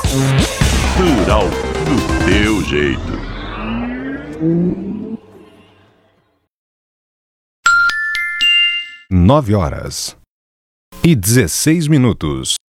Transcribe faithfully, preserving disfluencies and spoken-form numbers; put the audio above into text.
Rural do teu jeito. Nove horas e dezesseis minutos.